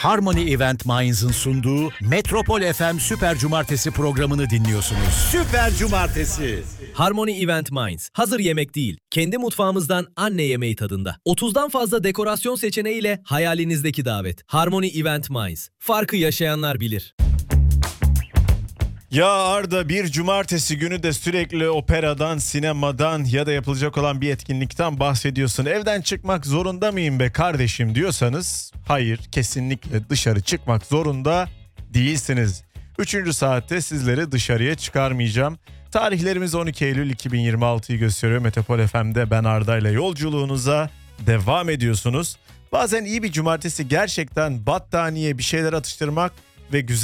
Harmony Event Minds'ın sunduğu Metropol FM Süper Cumartesi programını dinliyorsunuz. Süper Cumartesi. Harmony Event Minds. Hazır yemek değil, kendi mutfağımızdan anne yemeği tadında. 30'dan fazla dekorasyon seçeneğiyle hayalinizdeki davet. Harmony Event Minds. Farkı yaşayanlar bilir. Ya Arda, bir cumartesi günü de sürekli operadan, sinemadan ya da yapılacak olan bir etkinlikten bahsediyorsun. Evden çıkmak zorunda mıyım be kardeşim diyorsanız hayır, kesinlikle dışarı çıkmak zorunda değilsiniz. 3. saatte sizleri dışarıya çıkarmayacağım. Tarihlerimiz 12 Eylül 2026'yı gösteriyor. Metropol FM'de ben Arda ile yolculuğunuza devam ediyorsunuz. Bazen iyi bir cumartesi gerçekten battaniye, bir şeyler atıştırmak ve güzel